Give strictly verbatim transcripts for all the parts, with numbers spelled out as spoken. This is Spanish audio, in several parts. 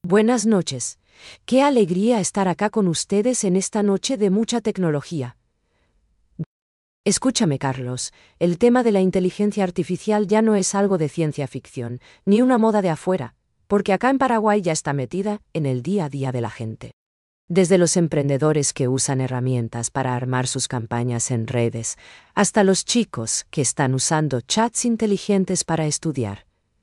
Buenas noches. Qué alegría estar acá con ustedes en esta noche de mucha tecnología. Escúchame, Carlos, el tema de la inteligencia artificial ya no es algo de ciencia ficción, ni una moda de afuera, porque acá en Paraguay ya está metida en el día a día de la gente. Desde los emprendedores que usan herramientas para armar sus campañas en redes, hasta los chicos que están usando chats inteligentes para estudiar.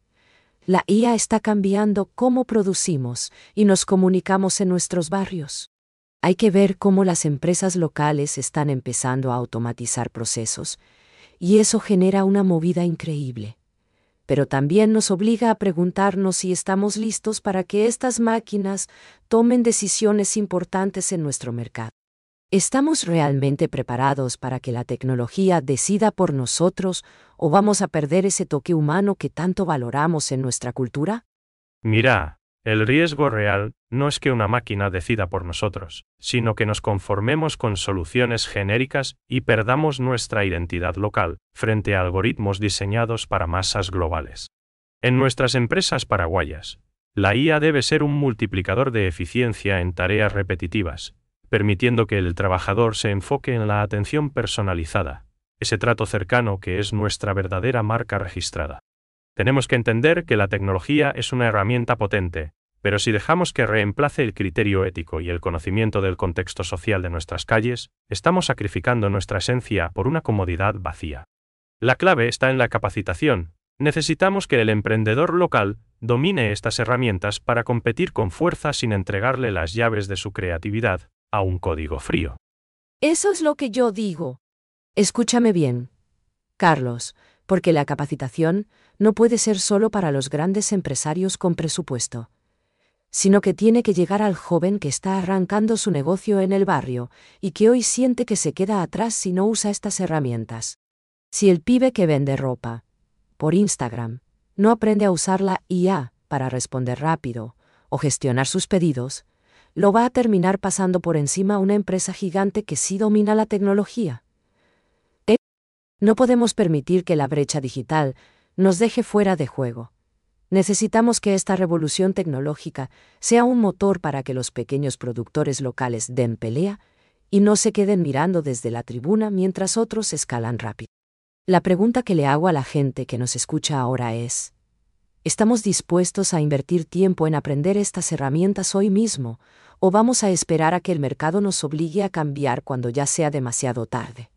La I A está cambiando cómo producimos y nos comunicamos en nuestros barrios. Hay que ver cómo las empresas locales están empezando a automatizar procesos, y eso genera una movida increíble. Pero también nos obliga a preguntarnos si estamos listos para que estas máquinas tomen decisiones importantes en nuestro mercado. ¿Estamos realmente preparados para que la tecnología decida por nosotros o vamos a perder ese toque humano que tanto valoramos en nuestra cultura? Mira, el riesgo real no es que una máquina decida por nosotros, sino que nos conformemos con soluciones genéricas y perdamos nuestra identidad local frente a algoritmos diseñados para masas globales. En nuestras empresas paraguayas, la I A debe ser un multiplicador de eficiencia en tareas repetitivas, permitiendo que el trabajador se enfoque en la atención personalizada, ese trato cercano que es nuestra verdadera marca registrada. Tenemos que entender que la tecnología es una herramienta potente, pero si dejamos que reemplace el criterio ético y el conocimiento del contexto social de nuestras calles, estamos sacrificando nuestra esencia por una comodidad vacía. La clave está en la capacitación. Necesitamos que el emprendedor local domine estas herramientas para competir con fuerza sin entregarle las llaves de su creatividad a un código frío. Eso es lo que yo digo. Escúchame bien, Carlos, porque la capacitación no puede ser solo para los grandes empresarios con presupuesto, sino que tiene que llegar al joven que está arrancando su negocio en el barrio y que hoy siente que se queda atrás si no usa estas herramientas. Si el pibe que vende ropa por Instagram no aprende a usar la I A para responder rápido o gestionar sus pedidos, lo va a terminar pasando por encima una empresa gigante que sí domina la tecnología. ¿Eh? No podemos permitir que la brecha digital nos deje fuera de juego. Necesitamos que esta revolución tecnológica sea un motor para que los pequeños productores locales den pelea y no se queden mirando desde la tribuna mientras otros escalan rápido. La pregunta que le hago a la gente que nos escucha ahora es: ¿estamos dispuestos a invertir tiempo en aprender estas herramientas hoy mismo, o vamos a esperar a que el mercado nos obligue a cambiar cuando ya sea demasiado tarde?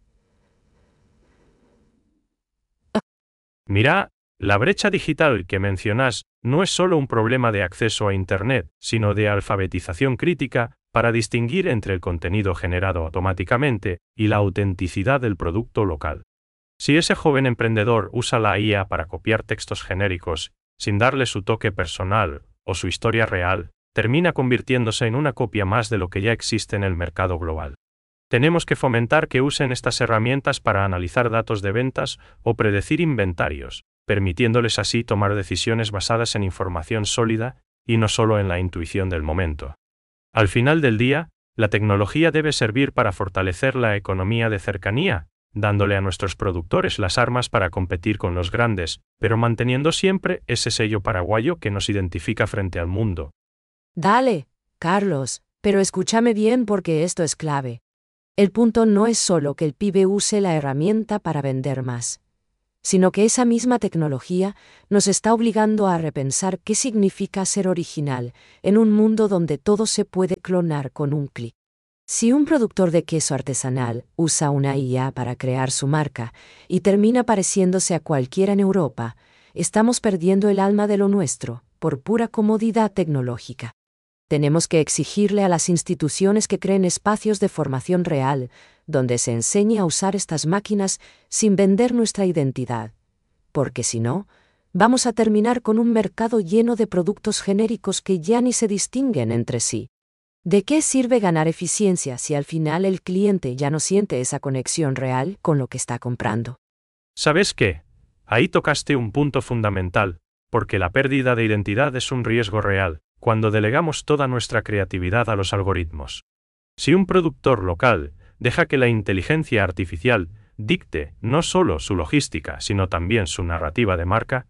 Mira, la brecha digital que mencionas no es solo un problema de acceso a Internet, sino de alfabetización crítica para distinguir entre el contenido generado automáticamente y la autenticidad del producto local. Si ese joven emprendedor usa la I A para copiar textos genéricos, sin darle su toque personal o su historia real, termina convirtiéndose en una copia más de lo que ya existe en el mercado global. Tenemos que fomentar que usen estas herramientas para analizar datos de ventas o predecir inventarios, permitiéndoles así tomar decisiones basadas en información sólida y no solo en la intuición del momento. Al final del día, la tecnología debe servir para fortalecer la economía de cercanía, dándole a nuestros productores las armas para competir con los grandes, pero manteniendo siempre ese sello paraguayo que nos identifica frente al mundo. Dale, Carlos, pero escúchame bien porque esto es clave. El punto no es solo que el pibe use la herramienta para vender más, sino que esa misma tecnología nos está obligando a repensar qué significa ser original en un mundo donde todo se puede clonar con un clic. Si un productor de queso artesanal usa una I A para crear su marca y termina pareciéndose a cualquiera en Europa, estamos perdiendo el alma de lo nuestro, por pura comodidad tecnológica. Tenemos que exigirle a las instituciones que creen espacios de formación real, donde se enseñe a usar estas máquinas sin vender nuestra identidad, porque si no, vamos a terminar con un mercado lleno de productos genéricos que ya ni se distinguen entre sí. ¿De qué sirve ganar eficiencia si al final el cliente ya no siente esa conexión real con lo que está comprando? ¿Sabes qué? Ahí tocaste un punto fundamental, porque la pérdida de identidad es un riesgo real cuando delegamos toda nuestra creatividad a los algoritmos. Si un productor local deja que la inteligencia artificial dicte no solo su logística, sino también su narrativa de marca,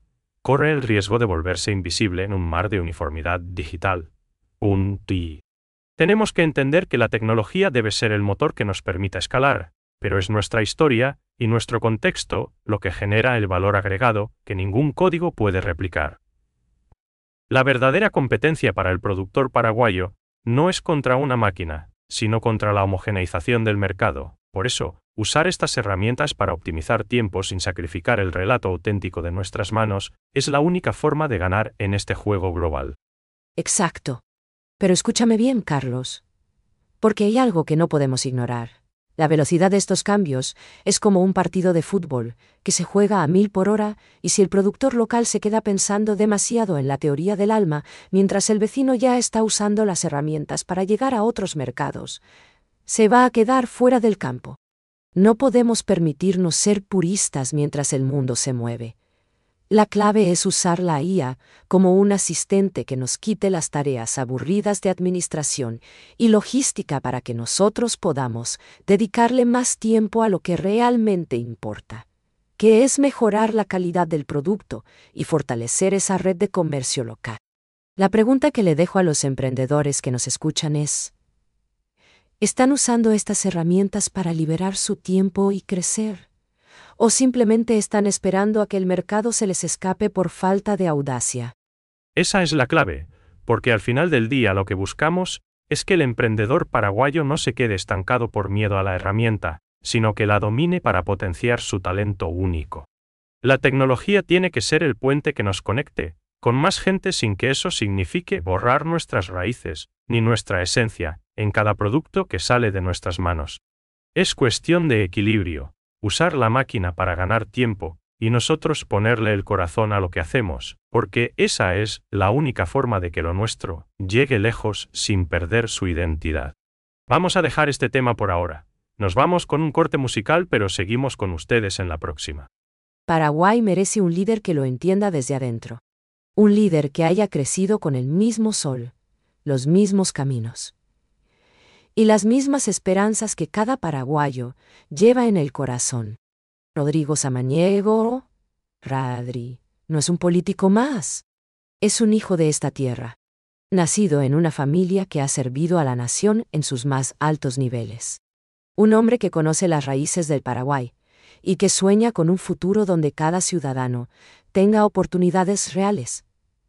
corre el riesgo de volverse invisible en un mar de uniformidad digital. Un T I. Tenemos que entender que la tecnología debe ser el motor que nos permita escalar, pero es nuestra historia y nuestro contexto lo que genera el valor agregado que ningún código puede replicar. La verdadera competencia para el productor paraguayo no es contra una máquina, sino contra la homogeneización del mercado. Por eso, usar estas herramientas para optimizar tiempo sin sacrificar el relato auténtico de nuestras manos es la única forma de ganar en este juego global. Exacto. Pero escúchame bien, Carlos. Porque hay algo que no podemos ignorar. La velocidad de estos cambios es como un partido de fútbol, que se juega a mil por hora, y si el productor local se queda pensando demasiado en la teoría del alma, mientras el vecino ya está usando las herramientas para llegar a otros mercados, se va a quedar fuera del campo. No podemos permitirnos ser puristas mientras el mundo se mueve. La clave es usar la I A como un asistente que nos quite las tareas aburridas de administración y logística para que nosotros podamos dedicarle más tiempo a lo que realmente importa, que es mejorar la calidad del producto y fortalecer esa red de comercio local. La pregunta que le dejo a los emprendedores que nos escuchan es: ¿están usando estas herramientas para liberar su tiempo y crecer? ¿O simplemente están esperando a que el mercado se les escape por falta de audacia? Esa es la clave, porque al final del día lo que buscamos es que el emprendedor paraguayo no se quede estancado por miedo a la herramienta, sino que la domine para potenciar su talento único. La tecnología tiene que ser el puente que nos conecte con más gente sin que eso signifique borrar nuestras raíces, ni nuestra esencia, en cada producto que sale de nuestras manos. Es cuestión de equilibrio. Usar la máquina para ganar tiempo, y nosotros ponerle el corazón a lo que hacemos, porque esa es la única forma de que lo nuestro llegue lejos sin perder su identidad. Vamos a dejar este tema por ahora. Nos vamos con un corte musical, pero seguimos con ustedes en la próxima. Paraguay merece un líder que lo entienda desde adentro. Un líder que haya crecido con el mismo sol, los mismos caminos y las mismas esperanzas que cada paraguayo lleva en el corazón. Rodrigo Samaniego, Radri, no es un político más. Es un hijo de esta tierra, nacido en una familia que ha servido a la nación en sus más altos niveles. Un hombre que conoce las raíces del Paraguay y que sueña con un futuro donde cada ciudadano tenga oportunidades reales.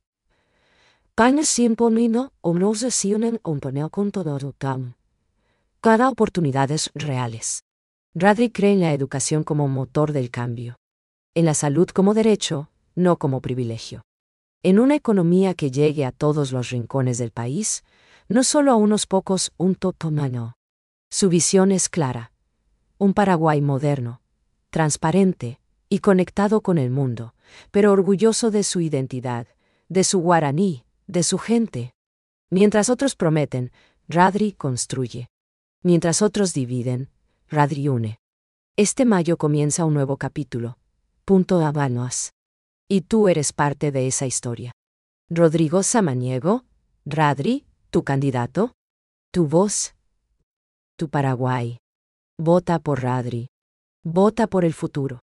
Panes siempre o no se sienten un panel con todo tam. Cada oportunidades reales. Radri cree en la educación como motor del cambio. En la salud como derecho, no como privilegio. En una economía que llegue a todos los rincones del país, no solo a unos pocos, un totomano. Su visión es clara. Un Paraguay moderno, transparente y conectado con el mundo, pero orgulloso de su identidad, de su guaraní, de su gente. Mientras otros prometen, Radri construye. Mientras otros dividen, Radri une. Este mayo comienza un nuevo capítulo. Punto Habanos. Y tú eres parte de esa historia. Rodrigo Samaniego, Radri, tu candidato, tu voz, tu Paraguay. Vota por Radri. Vota por el futuro.